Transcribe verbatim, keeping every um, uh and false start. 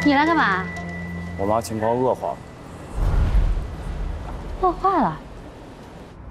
你来干嘛？ 我妈情况恶化了。 恶化了？